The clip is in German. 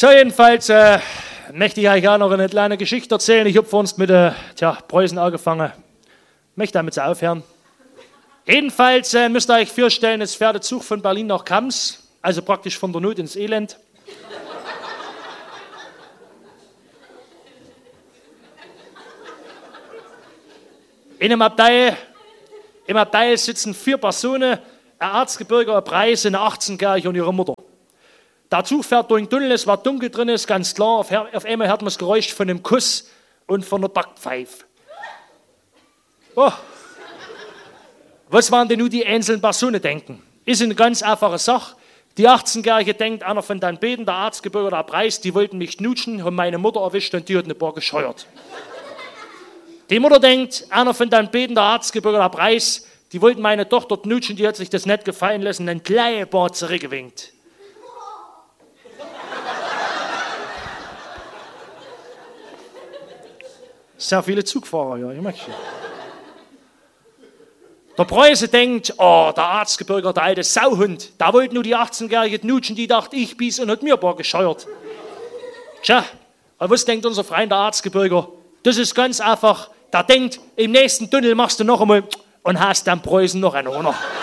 So, jedenfalls möchte ich euch auch noch eine kleine Geschichte erzählen. Ich habe vor uns mit Preußen angefangen. Möchte damit aufhören. Jedenfalls müsst ihr euch vorstellen, es fährt der Zug von Berlin nach Kams, also praktisch von der Not ins Elend. In einem Abteil sitzen 4 Personen, ein Erzgebirger, ein Preis, eine 18-Jährige und ihre Mutter. Der Zug fährt durch den Tunnel, es war dunkel drin, ist ganz klar. Auf einmal hört man das Geräusch von einem Kuss und von einer Backpfeife. Oh. Was waren denn nun die einzelnen Personen denken? Ist eine ganz einfache Sache. Die 18-Jährige denkt, einer von den beiden, der Erzgebirger, der Preis, die wollten mich knutschen, haben meine Mutter erwischt und die hat eine Bar gescheuert. Die Mutter denkt, einer von den beiden, der Erzgebirger, der Preis, die wollten meine Tochter knutschen, die hat sich das nicht gefallen lassen, ein kleines Bar zurückgewinkt. Sehr viele Zugfahrer, ja, ich merke schon. Der Preuße denkt, der Erzgebirger, der alte Sauhund, der wollte nur die 18-Jährige knutschen, die dachte, ich bies und hat mir ein paar gescheuert. Tja, aber was denkt unser Freund, der Erzgebirger? Das ist ganz einfach, der denkt, im nächsten Tunnel machst du noch einmal und hast dann Preußen noch einen Honor.